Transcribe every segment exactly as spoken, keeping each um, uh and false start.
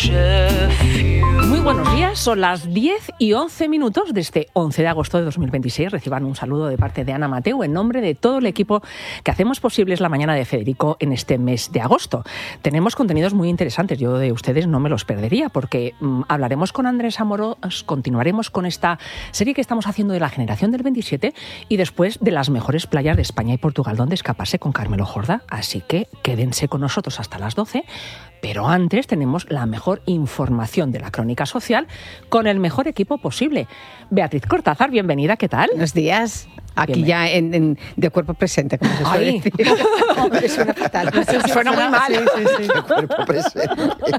Muy buenos días, son las diez y once minutos de este once de agosto de dos mil veintiséis. Reciban un saludo de parte de Ana Mateu en nombre de todo el equipo que hacemos posibles la mañana de Federico en este mes de agosto. Tenemos contenidos muy interesantes, yo de ustedes no me los perdería porque mmm, hablaremos con Andrés Amorós, continuaremos con esta serie que estamos haciendo de la generación del veintisiete y después de las mejores playas de España y Portugal donde escaparse con Carmelo Jorda. Así que quédense con nosotros hasta las doce. Pero antes tenemos la mejor información de la crónica social con el mejor equipo posible. Beatriz Cortázar, bienvenida, ¿qué tal? Buenos días. Aquí ya en, en, de cuerpo presente, como se suele decir. Hombre, suena fatal. No sé si suena muy mal. Sí, sí, sí. De cuerpo presente.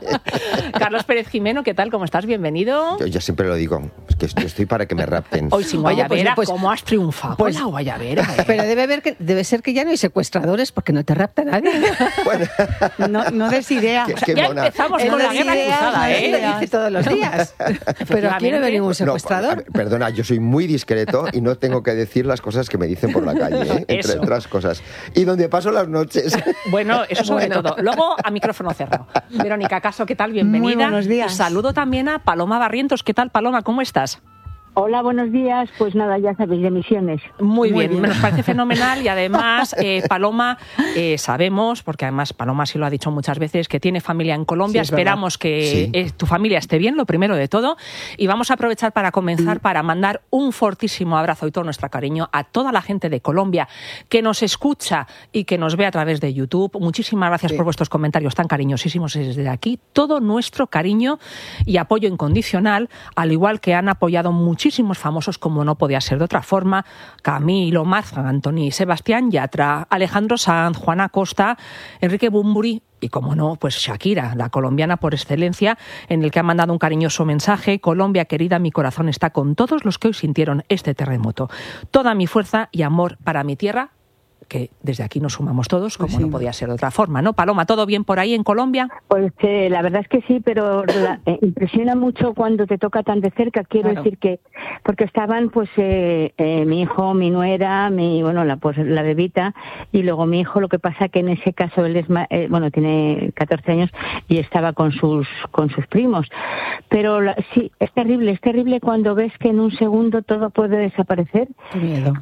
Carlos Pérez Jimeno, ¿qué tal? ¿Cómo estás? Bienvenido. Yo, yo siempre lo digo, es que estoy, estoy para que me rapten. Hoy sin guayabera, pues, pues, ¿cómo has triunfado pues, con la guayabera? ¿Eh? Pero debe, haber que, debe ser que ya no hay secuestradores porque no te rapta nadie. Bueno, no, no des idea. Qué, O sea, qué ya mona. empezamos con la guerra cruzada, ¿eh? Lo dice todos los días. Pero aquí no ve ningún secuestrador. No, perdona, yo soy muy discreto y no tengo que decir las cosas que me dicen por la calle, ¿eh? Entre otras cosas. Y donde paso las noches. Bueno, eso sobre Bueno. todo. Luego, a micrófono cerrado. Verónica Caso, ¿qué tal? Bienvenida. Muy buenos días. Saludo también a Paloma Barrientos. ¿Qué tal, Paloma? ¿Cómo estás? Hola, buenos días. Pues nada, ya sabéis, de misiones. Muy, Muy bien. bien. Nos parece fenomenal y además, eh, Paloma, eh, sabemos, porque además Paloma sí lo ha dicho muchas veces, que tiene familia en Colombia. Sí, es verdad. Esperamos que Sí. eh, tu familia esté bien, lo primero de todo. Y vamos a aprovechar para comenzar, para mandar un fortísimo abrazo y todo nuestro cariño a toda la gente de Colombia que nos escucha y que nos ve a través de YouTube. Muchísimas gracias Sí. por vuestros comentarios tan cariñosísimos desde aquí. Todo nuestro cariño y apoyo incondicional, al igual que han apoyado muchísimos famosos como no podía ser de otra forma: Camilo, Marc Anthony, Sebastián Yatra, Alejandro Sanz, Juana Costa, Enrique Bunbury y, como no, pues Shakira, la colombiana por excelencia, en el que ha mandado un cariñoso mensaje: Colombia querida, mi corazón está con todos los que hoy sintieron este terremoto. Toda mi fuerza y amor para mi tierra, que desde aquí nos sumamos todos, como Sí. no podía ser de otra forma, ¿no? Paloma, ¿todo bien por ahí en Colombia? Pues eh, la verdad es que sí, pero la- eh, impresiona mucho cuando te toca tan de cerca. Quiero Claro. decir que, porque estaban pues eh, eh, mi hijo, mi nuera, mi bueno, la pues la bebita y luego mi hijo. Lo que pasa que en ese caso él es ma- eh, bueno, tiene catorce años y estaba con sus con sus primos. Pero la- sí, es terrible, es terrible cuando ves que en un segundo todo puede desaparecer. Qué miedo.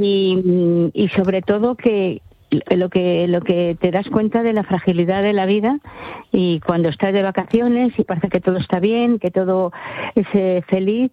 y, y sobre todo que lo que lo que te das cuenta de la fragilidad de la vida, y cuando estás de vacaciones y parece que todo está bien, que todo es eh, feliz,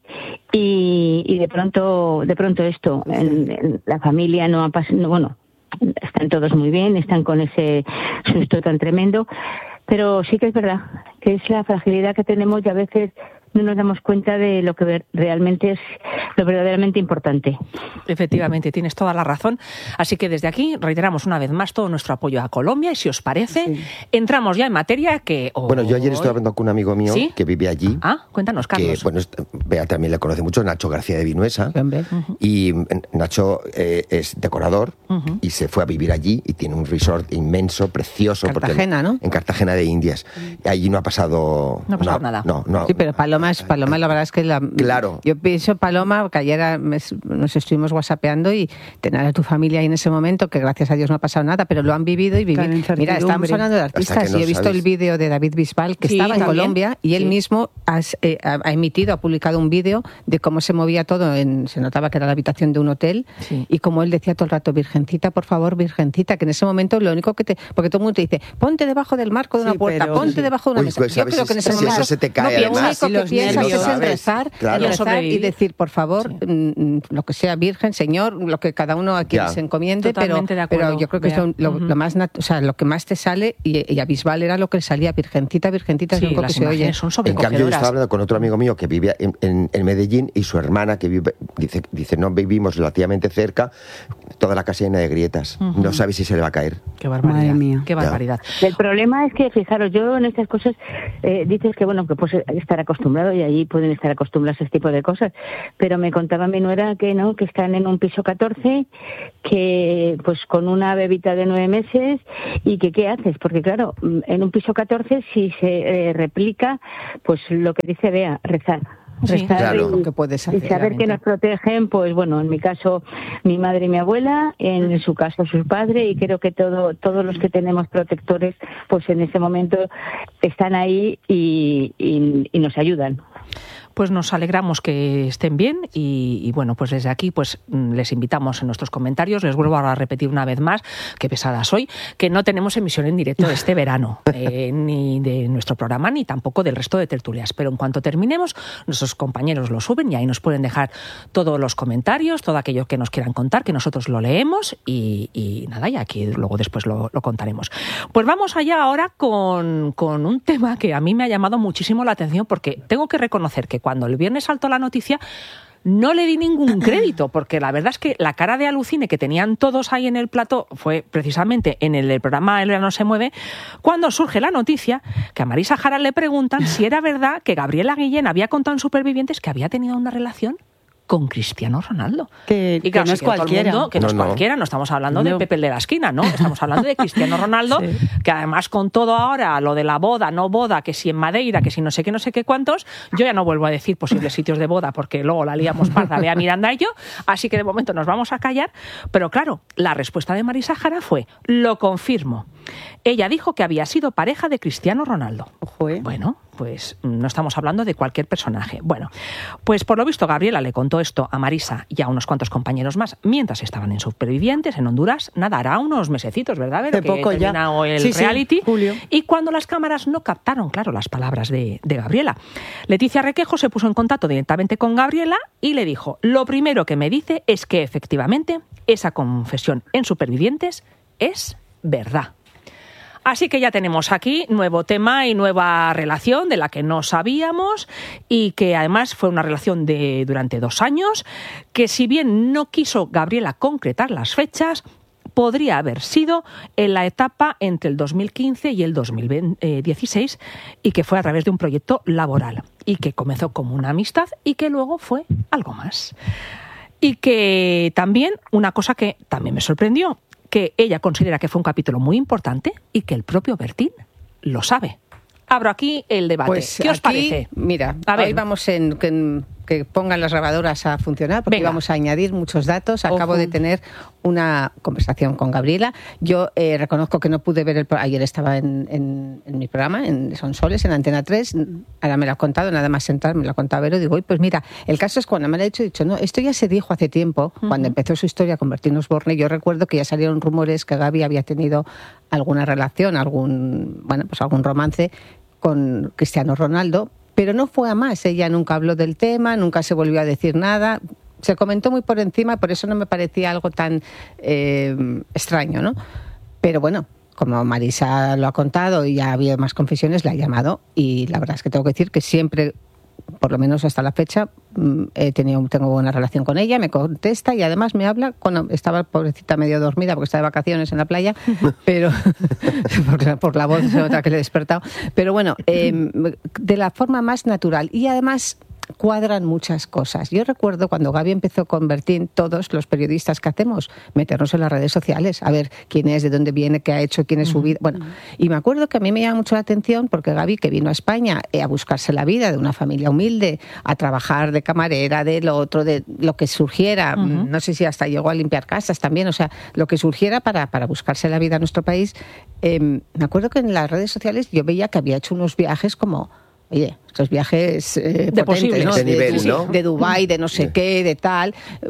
y, y de pronto de pronto esto en, en la familia no ha pasado, bueno, están todos muy bien, están con ese susto tan tremendo, pero sí que es verdad que es la fragilidad que tenemos y a veces no nos damos cuenta de lo que ver- realmente es lo verdaderamente importante. Efectivamente, tienes toda la razón. Así que desde aquí reiteramos una vez más todo nuestro apoyo a Colombia y, si os parece, Sí. entramos ya en materia que... Bueno, yo ayer estuve hablando con un amigo mío ¿Sí? que vive allí. Ah, cuéntanos, Que, Carlos. bueno, es- Bea también le conoce mucho, Nacho García de Vinuesa. Sí, hombre. Y mm, Nacho eh, es decorador Ujú. y se fue a vivir allí y tiene un resort inmenso, precioso. porque Cartagena, en, ¿no? En Cartagena de Indias. Y allí no ha pasado... No ha pasado nada. No, no. Sí, pero Paloma es Paloma, la verdad es que la, Claro. yo pienso Paloma, que ayer a- me- nos estuvimos whatsappeando y tener a tu familia ahí en ese momento, que gracias a Dios no ha pasado nada, pero lo han vivido y Claro, vivido. incertidumbre. Mira, estamos hablando de Hasta artistas que no y he visto sabes. el vídeo de David Bisbal, que Sí, estaba en también. Colombia, y él Sí. mismo has- eh, ha, ha emitido, ha publicado un vídeo de cómo se movía todo, en, se notaba que era la habitación de un hotel, Sí. y como él decía todo el rato, Virgencita, por favor, Virgencita, que en ese momento lo único que te... Porque todo el mundo te dice, ponte debajo del marco de una Sí, puerta, pero- ponte sí. debajo de una Uy, mesa. pues, Yo ¿sabes? creo que en ese Si momento eso se te cae, no, lo además. único Y que los piensas nervios, es en ¿sabes? rezar, Claro. en rezar Sobrevivir. y decir, por favor, Sí. mm, lo que sea Virgen, Señor, lo que cada uno a quien Ya. se encomiende, pero, Totalmente de acuerdo, pero yo creo que es lo, Bea. lo- Ujú. lo más nat- o sea, lo que más te sale, y, y a Bisbal era lo que le salía, Virgencita, Virgencita, es Sí, lo único que las se oye. imágenes son En cambio, yo sobrecogedoras. estaba hablando con otro amigo mío que vive en, en- en Medellín, y su hermana, que vive, dice, dice, no vivimos relativamente cerca, toda la casa llena de grietas. Ujú. No sabe si se le va a caer. Qué barbaridad. Madre mía. Qué barbaridad. El problema es que, fijaros, yo en estas cosas, eh, dices que, bueno, que puedes estar acostumbrado y allí pueden estar acostumbrados a este tipo de cosas, pero me contaba mi nuera que no, que están en un piso catorce, que pues con una bebita de nueve meses, y que qué haces, porque claro, en un piso catorce, si se eh, replica, pues lo que dice Bea, rezar. Sí, claro. y, que puedes y hacer, saber que realmente. nos protegen, pues bueno, en mi caso mi madre y mi abuela, en su caso su padre, y creo que todo todos los que tenemos protectores, pues en ese momento están ahí y, y, y nos ayudan. Pues nos alegramos que estén bien y, y bueno, pues desde aquí pues les invitamos en nuestros comentarios. Les vuelvo a repetir una vez más, qué pesada soy, que no tenemos emisión en directo este verano, eh, ni de nuestro programa ni tampoco del resto de tertulias. Pero en cuanto terminemos, nuestros compañeros lo suben y ahí nos pueden dejar todos los comentarios, todo aquello que nos quieran contar, que nosotros lo leemos y, y nada, y aquí luego después lo, lo contaremos. Pues vamos allá ahora con, con un tema que a mí me ha llamado muchísimo la atención, porque tengo que reconocer que cuando el viernes saltó la noticia no le di ningún crédito, porque la verdad es que la cara de alucine que tenían todos ahí en el plató fue precisamente en el programa El Verano se mueve, cuando surge la noticia que a Marisa Jara le preguntan si era verdad que Gabriela Guillén había contado en Supervivientes que había tenido una relación con Cristiano Ronaldo. Que, y claro, que no es cualquiera. Mundo, que no, no es cualquiera, no estamos hablando no. de Pepe el de la esquina, ¿no? Estamos hablando de Cristiano Ronaldo, sí. que además con todo ahora, lo de la boda, no boda, que si en Madeira, que si no sé qué, no sé qué cuántos, yo ya no vuelvo a decir posibles sitios de boda porque luego la liamos parda, Bea Miranda y yo, así que de momento nos vamos a callar. Pero claro, la respuesta de Marisa Jara fue, lo confirmo. Ella dijo que había sido pareja de Cristiano Ronaldo. Ojo, ¿eh? Bueno, pues no estamos hablando de cualquier personaje. Bueno, pues por lo visto Gabriela le contó esto a Marisa y a unos cuantos compañeros más mientras estaban en Supervivientes en Honduras. Nada, hará unos mesecitos, ¿verdad? Hace que poco ya. Terminado el sí, reality. Sí, Julio. Y cuando las cámaras no captaron, claro, las palabras de, de Gabriela, Leticia Requejo se puso en contacto directamente con Gabriela y le dijo, lo primero que me dice es que efectivamente esa confesión en Supervivientes es verdad. Así que ya tenemos aquí nuevo tema y nueva relación de la que no sabíamos y que además fue una relación de durante dos años, que si bien no quiso Gabriela concretar las fechas, podría haber sido en la etapa entre el dos mil quince y el dos mil dieciséis y que fue a través de un proyecto laboral y que comenzó como una amistad y que luego fue algo más. Y que también, una cosa que también me sorprendió, que ella considera que fue un capítulo muy importante y que el propio Bertín lo sabe. Abro aquí el debate. Pues ¿Qué os aquí, parece? Mira, a ver. Hoy vamos en... en que pongan las grabadoras a funcionar, porque Venga. Vamos a añadir muchos datos. Acabo Ojo. de tener una conversación con Gabriela. Yo eh, reconozco que no pude ver el... Ayer estaba en, en, en mi programa, en Sonsoles, en Antena tres. Ahora me lo ha contado, nada más entrar, me lo ha contado Vero. Digo, pues mira, el caso es cuando me lo ha dicho, he dicho, no, esto ya se dijo hace tiempo, uh-huh. cuando empezó su historia con Bertín Osborne. Yo recuerdo que ya salieron rumores que Gaby había tenido alguna relación, algún, bueno, pues algún romance con Cristiano Ronaldo, pero no fue a más. Ella nunca habló del tema, nunca se volvió a decir nada. Se comentó muy por encima, por eso no me parecía algo tan eh, extraño, ¿no? Pero bueno, como Marisa lo ha contado y ya había más confesiones, la ha llamado y la verdad es que tengo que decir que siempre, por lo menos hasta la fecha, he tenido, tengo buena relación con ella, me contesta y además me habla cuando estaba, pobrecita, medio dormida porque estaba de vacaciones en la playa, pero por, por la voz se nota que le he despertado, pero bueno, eh, de la forma más natural y además cuadran muchas cosas. Yo recuerdo cuando Gaby empezó con Bertín, todos los periodistas que hacemos, meternos en las redes sociales, a ver quién es, de dónde viene, qué ha hecho, quién es su vida. Bueno, y me acuerdo que a mí me llama mucho la atención porque Gaby, que vino a España eh, a buscarse la vida de una familia humilde, a trabajar de camarera, de lo otro, de lo que surgiera, uh-huh. no sé si hasta llegó a limpiar casas también, o sea, lo que surgiera para, para buscarse la vida en nuestro país. Eh, me acuerdo que en las redes sociales yo veía que había hecho unos viajes como... Oye, estos viajes eh, de potentes, posibles, ¿no? de, de nivel, de, ¿no? De Dubái, de no sé sí. qué, de tal,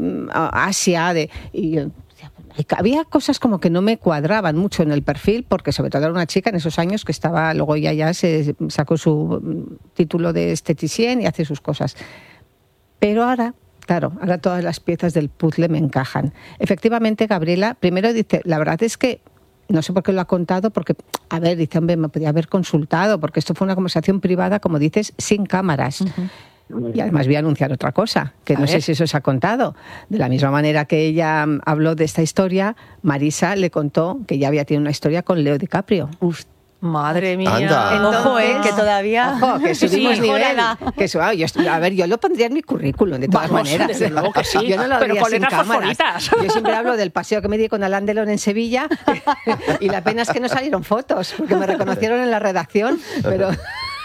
Asia, de... Y, había cosas como que no me cuadraban mucho en el perfil, porque sobre todo era una chica en esos años que estaba, luego ya ya se sacó su título de esteticien y hace sus cosas. Pero ahora... Claro, ahora todas las piezas del puzzle me encajan. Efectivamente, Gabriela, primero dice, la verdad es que no sé por qué lo ha contado, porque, a ver, dice, hombre, me podía haber consultado, porque esto fue una conversación privada, como dices, sin cámaras. Uh-huh. Y además voy a anunciar otra cosa, que a no ver. sé si eso se ha contado. De la misma manera que ella habló de esta historia, Marisa le contó que ya había tenido una historia con Leo DiCaprio. Uf. Madre mía. Anda. Ojo, eh, que todavía... Ojo, que subimos sí, nivel. Que suba, yo, a ver, yo lo pondría en mi currículum, de todas Vamos, maneras. desde luego que sí, yo no lo pero con sin letras cámaras. fosforitas. Yo siempre hablo del paseo que me di con Alain Delon en Sevilla y la pena es que no salieron fotos, porque me reconocieron en la redacción, pero...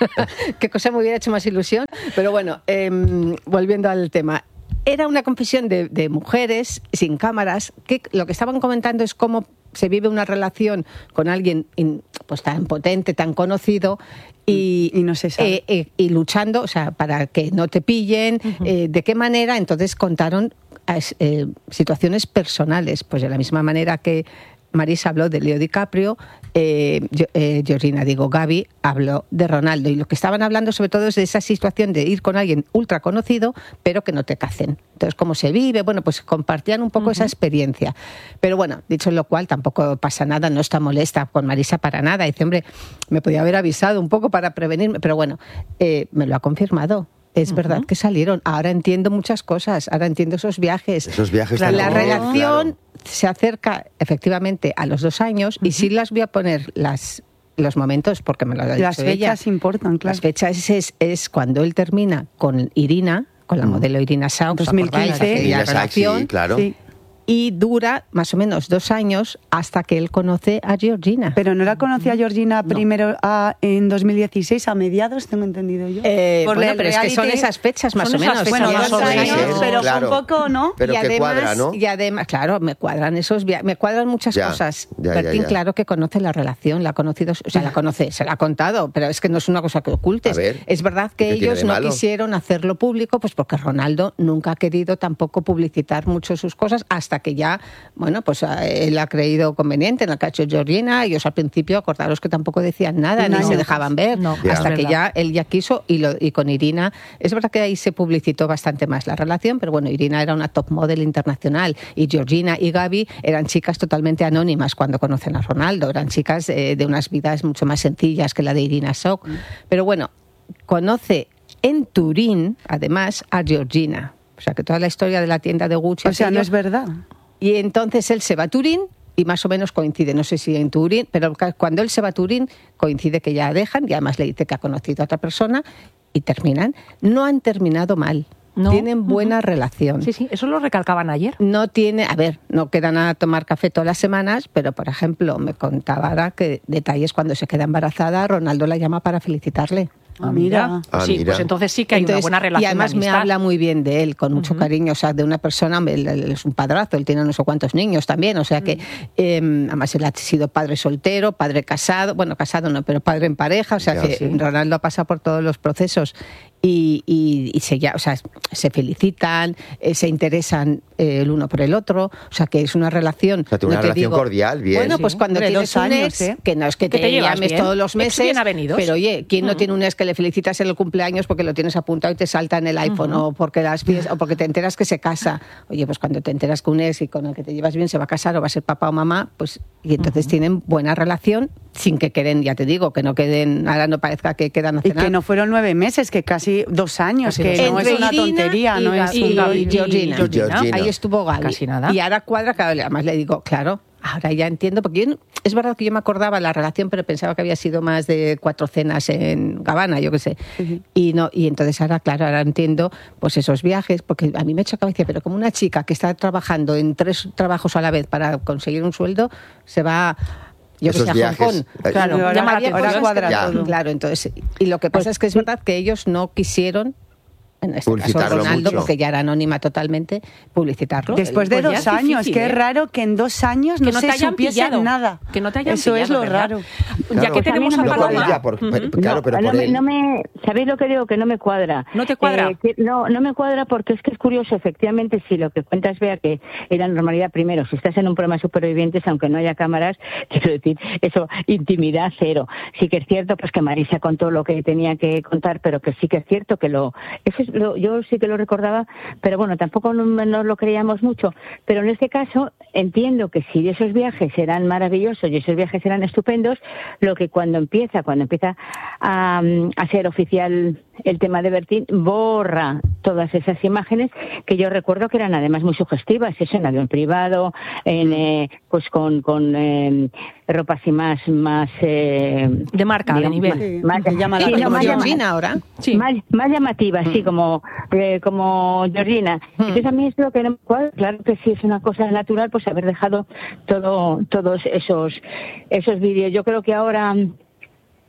Qué cosa me hubiera hecho más ilusión. Pero bueno, eh, volviendo al tema. Era una confesión de, de mujeres sin cámaras, que lo que estaban comentando es cómo se vive una relación con alguien in, pues tan potente, tan conocido, y, y no se sabe. Eh, eh, y luchando, o sea, para que no te pillen, uh-huh. eh, de qué manera. Entonces contaron eh, situaciones personales, pues de la misma manera que Marisa habló de Leo DiCaprio, eh, eh, Georgina, digo, Gaby habló de Ronaldo, y lo que estaban hablando sobre todo es de esa situación de ir con alguien ultra conocido, pero que no te casen. Entonces, ¿cómo se vive? Bueno, pues compartían un poco uh-huh. esa experiencia. Pero bueno, dicho lo cual, tampoco pasa nada, no está molesta con Marisa para nada. Dice, hombre, me podía haber avisado un poco para prevenirme, pero bueno, eh, me lo ha confirmado. Es uh-huh. verdad que salieron. Ahora entiendo muchas cosas. Ahora entiendo esos viajes. Esos viajes. Claro, la también, relación claro. se acerca efectivamente a los dos años uh-huh. y sí las voy a poner las los momentos porque me lo ha dicho ella. Las fechas importan, claro. Las fechas es, es cuando él termina con Irina, con la uh-huh. modelo Irina Shayk, dos mil quince. Aquella relación. Sí, claro. Sí. Y dura más o menos dos años hasta que él conoce a Georgina. Pero no la conocí a Georgina no. primero a, en dos mil dieciséis, a mediados, tengo entendido yo. Eh, Por bueno, pero reality, es que son esas fechas más o menos. Fechas, bueno, dos dos años, años, pero claro. un poco, ¿no? Pero y que además, cuadra, ¿no? Y además, claro, me cuadran esos via- me cuadran muchas ya, cosas. Ya, Bertín, ya, ya. claro que conoce la relación, la ha conocido, o sea, la conoce, se la ha contado, pero es que no es una cosa que ocultes. Ver, es verdad que ellos no quisieron hacerlo público, pues porque Ronaldo nunca ha querido tampoco publicitar mucho sus cosas hasta que ya, bueno, pues él ha creído conveniente en el cacho de Georgina. Ellos al principio, acordaros que tampoco decían nada, no, ni no. se dejaban ver, No, hasta ya. que ya él ya quiso, y, lo, y con Irina, es verdad que ahí se publicitó bastante más la relación, pero bueno, Irina era una top model internacional, y Georgina y Gaby eran chicas totalmente anónimas cuando conocen a Ronaldo, eran chicas eh, de unas vidas mucho más sencillas que la de Irina Shayk. Mm. Pero bueno, conoce en Turín, además, a Georgina. O sea, que toda la historia de la tienda de Gucci... O sea, aquello, no es verdad. Y entonces él se va a Turín y más o menos coincide, no sé si en Turín, pero cuando él se va a Turín coincide que ya dejan, y además le dice que ha conocido a otra persona y terminan. No han terminado mal. No. Tienen buena uh-huh. relación. Sí, sí, eso lo recalcaban ayer. No tiene, a ver, no quedan a tomar café todas las semanas, pero por ejemplo, me contaba ahora que detalles cuando se queda embarazada, Ronaldo la llama para felicitarle. Ah, mira. Ah, sí, mira. pues entonces sí que hay entonces, una buena relación. Y además de me habla muy bien de él, con mucho uh-huh. cariño, o sea, de una persona, él, él es un padrazo, él tiene no sé cuántos niños también, o sea que uh-huh. eh, además él ha sido padre soltero, padre casado, bueno, casado no, pero padre en pareja, o sea ya, que sí. Ronaldo ha pasado por todos los procesos. Y, y, y se, ya, o sea, se felicitan, eh, se interesan eh, el uno por el otro, o sea que es una relación, o sea, una no relación digo, cordial, bien. Bueno, pues cuando Hombre, tienes un años, ex, ¿eh? que no es que, que te, te llames bien. todos los meses, pero oye, ¿quién no uh-huh. tiene un ex que le felicitas en el cumpleaños porque lo tienes apuntado y te salta en el iPhone uh-huh. o porque las o porque te enteras que se casa? Oye, pues cuando te enteras que un ex y con el que te llevas bien se va a casar o va a ser papá o mamá, pues y entonces uh-huh. tienen buena relación sin que queden, ya te digo, que no queden, ahora no parezca que quedan a cenar. Y que no fueron nueve meses, que casi dos años, casi que dos no años. Es una tontería, y, no es y, un y, y, Georgina. Y Georgina. Ahí estuvo Gaby. Casi nada. Y ahora cuadra, claro, además le digo, claro, ahora ya entiendo, porque yo, es verdad que yo me acordaba la relación, pero pensaba que había sido más de cuatro cenas en Gabbana, yo qué sé. Uh-huh. Y no, y entonces ahora, claro, ahora entiendo pues esos viajes, porque a mí me chocaba y decía, pero como una chica que está trabajando en tres trabajos a la vez para conseguir un sueldo, se va... Yo esos que sé, a Hong Kong. Claro, ahora, llama la ahora cuadra ya. todo. Claro, entonces, y lo que pasa pues, es que es verdad que ellos no quisieron, en este caso Ronaldo, mucho. porque ya era anónima totalmente, publicitarlo. Después de pues dos años, difícil, que ¿eh? es raro que en dos años no, que no se te hayan supiese pillado. nada. Que no te hayan Eso pillado, es lo ¿verdad? raro. Claro. Ya que tenemos no a Paloma. Ella, por, uh-huh. Claro, no, pero por no, me, él. no me, ¿sabéis lo que digo? Que no me cuadra. ¿No te cuadra? Eh, que, no, no me cuadra porque es que es curioso, efectivamente, si lo que cuentas, vea que era normalidad, primero, si estás en un programa de supervivientes, aunque no haya cámaras, quiero decir, eso, intimidad cero. Sí que es cierto pues que Marisa contó lo que tenía que contar, pero que sí que es cierto que lo... Eso es lo yo sí que lo recordaba, pero bueno, tampoco no, no lo creíamos mucho. Pero en este caso, entiendo que si esos viajes eran maravillosos y esos viajes eran estupendos, lo que cuando empieza, cuando empieza a, a ser oficial el tema de Bertín, borra todas esas imágenes que yo recuerdo que eran además muy sugestivas, eso en avión privado, en, eh, pues con, con eh, ropa así más más eh, de marca, digamos, de nivel. Sí, más, que llama la sí, no, más Georgina ahora. Sí. Más, más llamativas, sí, como eh, como Georgina. Mm. Entonces a mí es lo que no me cuadra. Claro que sí es una cosa natural, pues haber dejado todo todos esos esos vídeos. Yo creo que ahora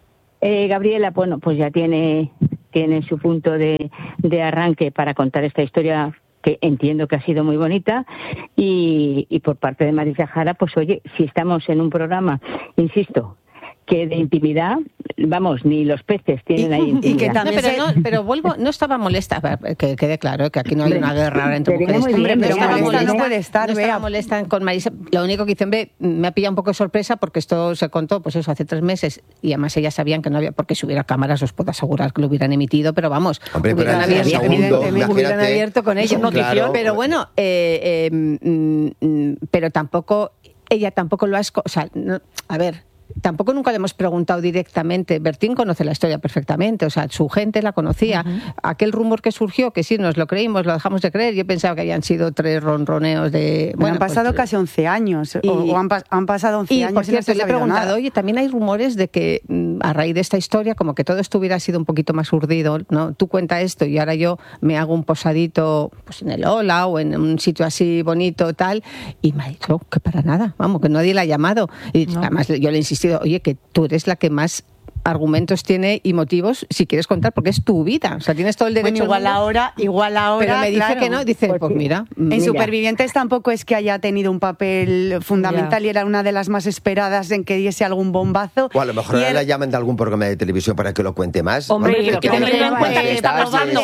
Eh, Gabriela, bueno, pues ya tiene, tiene su punto de, de arranque para contar esta historia que entiendo que ha sido muy bonita, y, y por parte de Marisa Jara, pues oye, si estamos en un programa, insisto, que de intimidad, vamos, ni los peces tienen y, ahí intimidad. Y que también no, pero, no, pero vuelvo, no estaba molesta, que quede claro que aquí no hay una guerra ahora entre mujeres. Hombre, pero estaba molesta no puede estar, no vea. estaba molesta con Marisa. Lo único que hice, hombre, me ha pillado un poco de sorpresa porque esto se contó, pues eso, hace tres meses, y además ellas sabían que no había, porque si hubiera cámaras os puedo asegurar que lo hubieran emitido, pero vamos, hombre, hubieran, pero abierto, segundo, evidentemente, hubieran abierto con ellos. Claro. Pero bueno, eh, eh, mm, pero tampoco, ella tampoco lo ha... O sea, no, a ver... Tampoco nunca le hemos preguntado directamente. Bertín conoce la historia perfectamente, o sea, su gente la conocía. Uh-huh. Aquel rumor que surgió, que sí, nos lo creímos, lo dejamos de creer. Yo pensaba que habían sido tres ronroneos de... Bueno, han pasado pues, casi once años, y, o han, han pasado once y, años. Por cierto, y no le he preguntado, nada. Oye, también hay rumores de que a raíz de esta historia, como que todo esto hubiera sido un poquito más urdido, ¿no? Tú cuenta esto y ahora yo me hago un posadito pues en el Ola o en un sitio así bonito, tal, y me ha dicho que para nada, vamos, que nadie la ha llamado. Y no. Además yo le he insistido, oye, que tú eres la que más argumentos tiene y motivos si quieres contar, porque es tu vida, o sea, tienes todo el derecho. Bueno, igual ahora, igual ahora, pero me dice claro, que no, dice, pues, pues mira. En mira. Supervivientes tampoco es que haya tenido un papel fundamental ya. Y era una de las más esperadas en que diese algún bombazo. O a lo mejor ahora el... la llaman de algún programa de televisión para que lo cuente más. Hombre, Hombre que tengan en cuenta que está probando.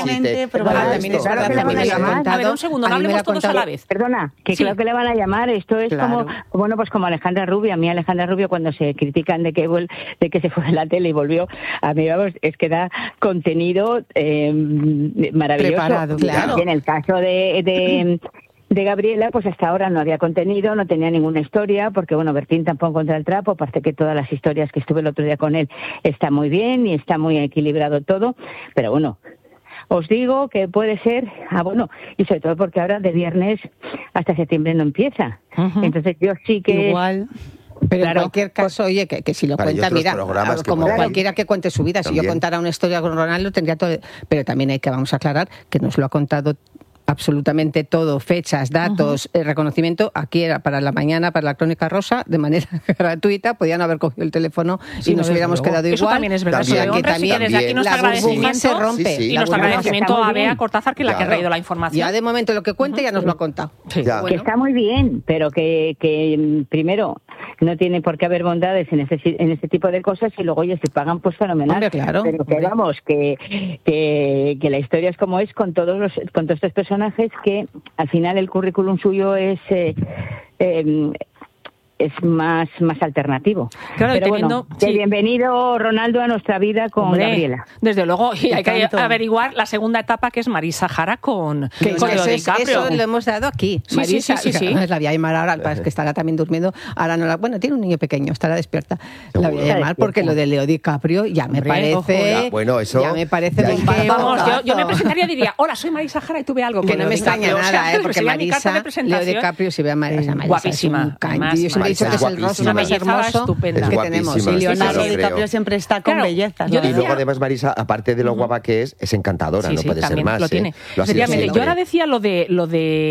A ver, un segundo, no hablemos todos a la vez. Perdona, que sí. Creo que le van a llamar, esto es claro. como, bueno, pues como Alejandra Rubio, a mí Alejandra Rubio cuando se critican de que, de que se fue de la tele y volvió, a mí vamos, es que da contenido eh, maravilloso. Preparado, claro. Y en el caso de, de, de Gabriela, pues hasta ahora no había contenido, no tenía ninguna historia, porque bueno, Bertín tampoco contra el trapo, parece que todas las historias que estuve el otro día con él está muy bien y está muy equilibrado todo, pero bueno, os digo que puede ser, ah bueno, y sobre todo porque ahora de viernes hasta septiembre no empieza. Uh-huh. Entonces yo sí que... Igual... Pero claro, en cualquier caso, oye, que, que si lo Para cuenta, mira, como pueden... cualquiera que cuente su vida, también. Si yo contara una historia con Ronaldo, tendría todo. Pero también hay que, vamos a aclarar, que nos lo ha contado absolutamente todo, fechas, datos, uh-huh. eh, reconocimiento, aquí era para la mañana, para la Crónica Rosa, de manera gratuita, podían haber cogido el teléfono sí, y nos no hubiéramos quedado igual. Eso también es verdad. También, eso de también, que desde aquí nuestro agradecimiento se rompe. Sí, sí. Y nuestro agradecimiento a Bea Cortázar, que es claro. la que ha traído la información. Ya de momento lo que cuente uh-huh. ya nos lo ha contado. Sí. Ya. Bueno. Que está muy bien, pero que, que primero no tiene por qué haber bondades en ese, en ese tipo de cosas y luego, oye, si pagan, pues fenomenal. Hombre, claro. Pero que hombre. vamos, que, que, que la historia es como es con todos los, con todos estos personajes que al final el currículum suyo es eh, eh, es más más alternativo. Claro, pero teniendo, bueno, sí. bienvenido Ronaldo a nuestra vida con Hombre, Gabriela. Desde luego, y hay que averiguar la segunda etapa que es Marisa Jara con, que con eso, DiCaprio. Eso lo hemos dado aquí. Sí, Marisa, sí, sí, sí, sí. La voy a llamar ahora, es que estará también durmiendo. Ahora no la, bueno, tiene un niño pequeño, estará despierta. La voy a llamar porque lo de Leo DiCaprio ya me Hombre, parece. Ya, bueno, eso. Ya me parece. Ya, un que, vamos, yo, yo me presentaría y diría, hola, soy Marisa Jara y tuve algo. Que no me extraña nada, ¿eh? Porque Marisa, Leo DiCaprio, si ve a Marisa, guapísima. Yo siempre he dicho que es el rostro más hermoso estupenda que tenemos. Y Leonardo DiCaprio siempre está con claro, belleza. Y decía, luego además Marisa, aparte de lo guapa que es, es encantadora, sí, no sí, puede ser más. Lo tiene. ¿eh? Lo yo ahora decía lo de lo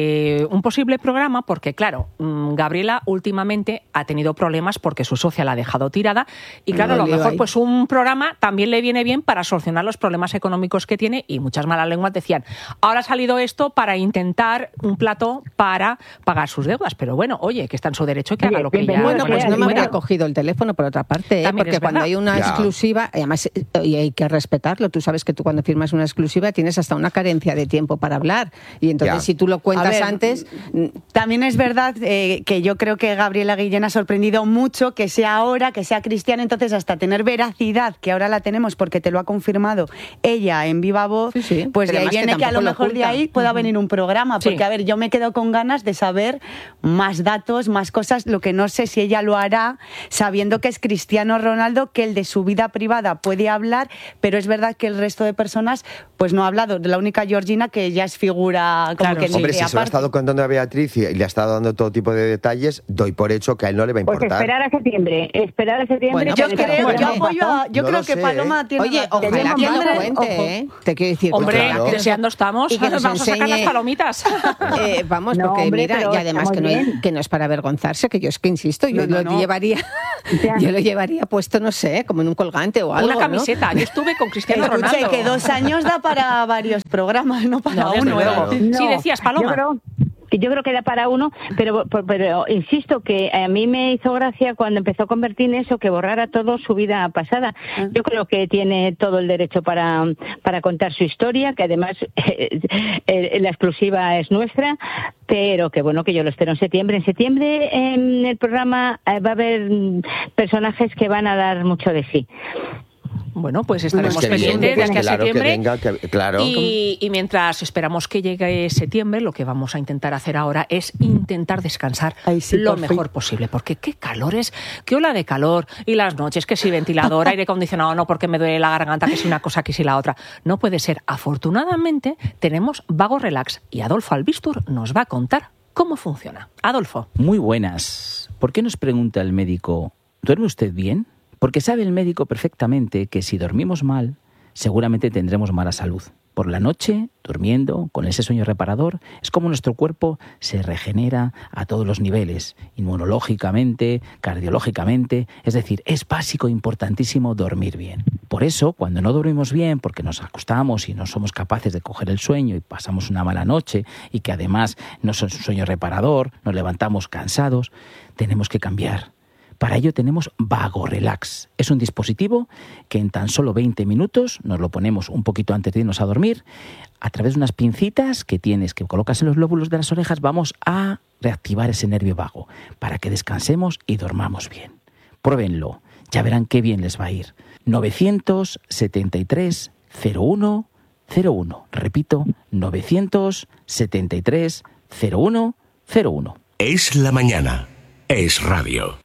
de un posible programa, porque claro, Gabriela últimamente ha tenido problemas porque su socia la ha dejado tirada y claro, a lo mejor pues un programa también le viene bien para solucionar los problemas económicos que tiene y muchas malas lenguas decían, ahora ha salido esto para intentar un plato para pagar sus deudas, pero bueno, oye, que está en su derecho que haga lo que ella... Bueno, pues no me habría cogido el teléfono por otra parte, ¿eh? Porque cuando hay una ya. exclusiva, además y hay que respetarlo, tú sabes que tú cuando firmas una exclusiva tienes hasta una carencia de tiempo para hablar y entonces ya. si tú lo cuentas ver, antes... También es verdad eh, que yo creo que Gabriela Guillén ha sorprendido mucho que sea ahora, que sea cristiana, entonces hasta tener veracidad, que ahora la tenemos porque te lo ha confirmado ella en viva voz, sí, sí. pues Pero de ahí viene que, que a lo mejor lo de ahí pueda uh-huh. venir un programa, porque sí. a ver, yo me quedo con ganas de saber más datos, más cosas, lo que no sé si ella lo hará sabiendo que es Cristiano Ronaldo, que el de su vida privada puede hablar, pero es verdad que el resto de personas pues no ha hablado. De la única Georgina que ya es figura como claro, que hombre, ni si aparte. Se lo ha estado contando a Beatriz y le ha estado dando todo tipo de detalles, doy por hecho que a él no le va a importar. Pues esperar a septiembre, esperar a septiembre. Bueno, yo creo, bueno, yo apoyo a, yo no creo que sé, Paloma ¿eh? tiene Oye, ojalá que lo cuente, ¿eh? Te quiero decir, hombre, claro. deseando estamos, y que nos vamos enseñe, a sacar las palomitas. eh, vamos, no, porque hombre, mira, y además que no, hay, que no es para avergonzarse, que yo es que que insisto, yo no, no, lo no. llevaría, yo lo llevaría puesto, no sé, como en un colgante o algo. Una camiseta. ¿No? Yo estuve con Cristiano Escuché Ronaldo. que dos años da para varios programas, no para no, uno. Claro. No, sí, decías, Paloma. Yo creo, yo creo que da para uno, pero, pero, pero insisto que a mí me hizo gracia cuando empezó con Bertín eso, que borrara todo su vida pasada. Yo creo que tiene todo el derecho para, para contar su historia, que además eh, la exclusiva es nuestra, pero que bueno, que yo lo espero en septiembre. En septiembre en el programa eh, va a haber personajes que van a dar mucho de sí. Bueno, pues estaremos pues pendientes de que claro, septiembre. Que venga, que, claro. y, y mientras esperamos que llegue septiembre, lo que vamos a intentar hacer ahora es intentar descansar Ay, sí, lo por mejor fin. posible. Porque qué calores, qué ola de calor. Y las noches, que si ventilador, aire acondicionado, no porque me duele la garganta, que si una cosa, que si la otra. No puede ser. Afortunadamente, tenemos Vago Relax. Y Adolfo Albistur nos va a contar cómo funciona. Adolfo. Muy buenas. ¿Por qué nos pregunta el médico, ¿duerme usted bien? Porque sabe el médico perfectamente que si dormimos mal, seguramente tendremos mala salud. Por la noche, durmiendo, con ese sueño reparador, es como nuestro cuerpo se regenera a todos los niveles, inmunológicamente, cardiológicamente, es decir, es básico, importantísimo dormir bien. Por eso, cuando no dormimos bien, porque nos acostamos y no somos capaces de coger el sueño y pasamos una mala noche y que además no es un sueño reparador, nos levantamos cansados, tenemos que cambiar. Para ello tenemos Vago Relax. Es un dispositivo que en tan solo veinte minutos nos lo ponemos un poquito antes de irnos a dormir. A través de unas pincitas que tienes, que colocas en los lóbulos de las orejas, vamos a reactivar ese nervio vago para que descansemos y dormamos bien. Pruébenlo, ya verán qué bien les va a ir. novecientos setenta y tres cero uno cero uno. Repito, novecientos setenta y tres cero uno cero uno. Es la mañana. Es radio.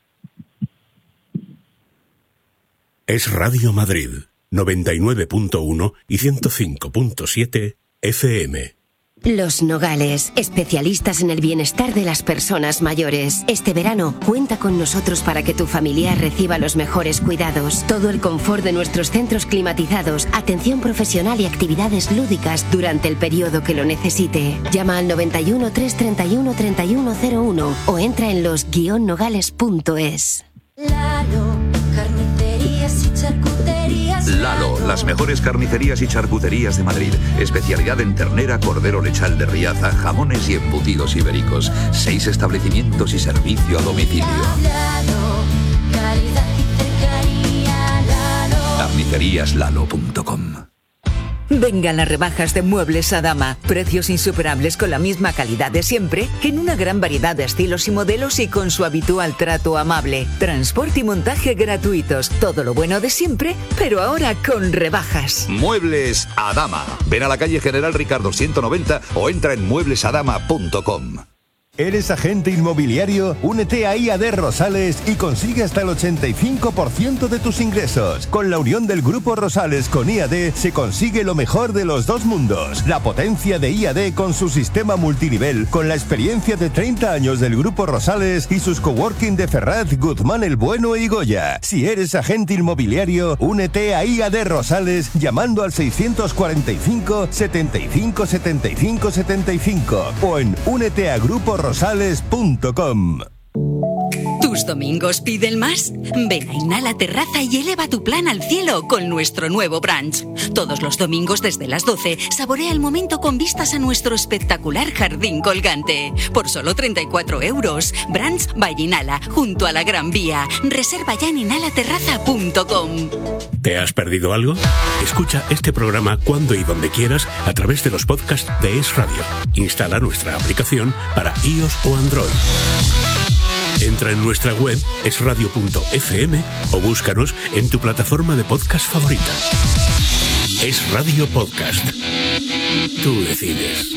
Es Radio Madrid, noventa y nueve punto uno y ciento cinco punto siete F M. Los Nogales, especialistas en el bienestar de las personas mayores. Este verano, cuenta con nosotros para que tu familiar reciba los mejores cuidados. Todo el confort de nuestros centros climatizados, atención profesional y actividades lúdicas durante el periodo que lo necesite. Llama al noventa y uno, trescientos treinta y uno, treinta y uno cero uno o entra en los guion nogales punto es. Lalo, carnicerías y charcuterías. Lalo, las mejores carnicerías y charcuterías de Madrid. Especialidad en ternera, cordero lechal de Riaza, jamones y embutidos ibéricos. Seis establecimientos y servicio a domicilio. Lalo, calidad y cercanía. Lalo. carnicerías lalo punto com. Vengan las rebajas de Muebles Adama. Precios insuperables con la misma calidad de siempre, en una gran variedad de estilos y modelos y con su habitual trato amable. Transporte y montaje gratuitos. Todo lo bueno de siempre, pero ahora con rebajas. Muebles Adama. Ven a la calle General Ricardo ciento noventa o entra en muebles adama punto com. ¿Eres agente inmobiliario? Únete a I A D Rosales y consigue hasta el ochenta y cinco por ciento de tus ingresos. Con la unión del Grupo Rosales con I A D se consigue lo mejor de los dos mundos. La potencia de I A D con su sistema multinivel, con la experiencia de treinta años del Grupo Rosales y sus coworking de Ferraz, Guzmán el Bueno y Goya. Si eres agente inmobiliario, únete a I A D Rosales llamando al seiscientos cuarenta y cinco, setenta y cinco, setenta y cinco, setenta y cinco o en únete a grupo rosales punto com. ¿Tus domingos piden más? Ven a Inhala Terraza y eleva tu plan al cielo con nuestro nuevo brunch. Todos los domingos desde las doce, saborea el momento con vistas a nuestro espectacular jardín colgante. Por solo treinta y cuatro euros. Brunch by Inhala, junto a la Gran Vía. Reserva ya en inhala terraza punto com. ¿Te has perdido algo? Escucha este programa cuando y donde quieras a través de los podcasts de Es Radio. Instala nuestra aplicación para iOS o Android. Entra en nuestra web es radio punto efe eme o búscanos en tu plataforma de podcast favorita. Es Radio Podcast. Tú decides.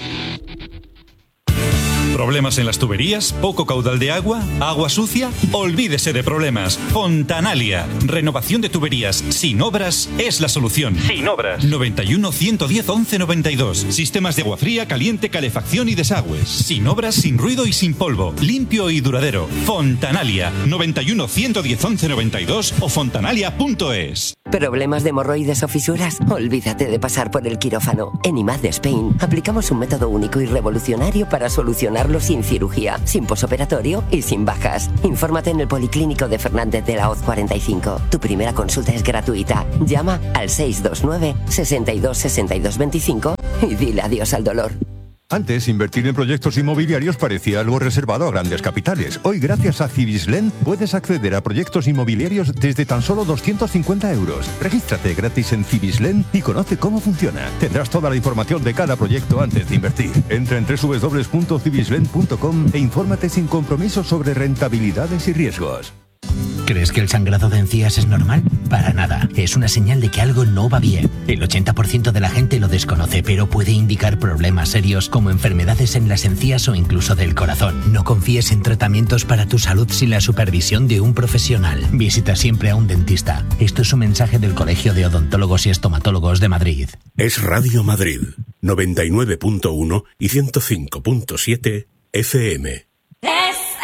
¿Problemas en las tuberías? ¿Poco caudal de agua? ¿Agua sucia? Olvídese de problemas. Fontanalia. Renovación de tuberías sin obras es la solución. Sin obras. noventa y uno, ciento diez, once noventa y dos. Sistemas de agua fría, caliente, calefacción y desagües. Sin obras, sin ruido y sin polvo. Limpio y duradero. Fontanalia. noventa y uno, ciento diez, once noventa y dos o fontanalia punto es. ¿Problemas de hemorroides o fisuras? Olvídate de pasar por el quirófano. En I M A D Spain aplicamos un método único y revolucionario para solucionarlo sin cirugía, sin posoperatorio y sin bajas. Infórmate en el Policlínico de Fernández de la Hoz cuarenta y cinco. Tu primera consulta es gratuita. Llama al seis dos nueve, sesenta y dos, sesenta y dos veinticinco y dile adiós al dolor. Antes, invertir en proyectos inmobiliarios parecía algo reservado a grandes capitales. Hoy, gracias a Civislend, puedes acceder a proyectos inmobiliarios desde tan solo doscientos cincuenta euros. Regístrate gratis en Civislend y conoce cómo funciona. Tendrás toda la información de cada proyecto antes de invertir. Entra en doble u doble u doble u punto civislend punto com e infórmate sin compromiso sobre rentabilidades y riesgos. ¿Crees que el sangrado de encías es normal? Para nada. Es una señal de que algo no va bien. El ochenta por ciento de la gente lo desconoce, pero puede indicar problemas serios como enfermedades en las encías o incluso del corazón. No confíes en tratamientos para tu salud sin la supervisión de un profesional. Visita siempre a un dentista. Esto es un mensaje del Colegio de Odontólogos y Estomatólogos de Madrid. Es Radio Madrid, noventa y nueve punto uno y ciento cinco punto siete F M.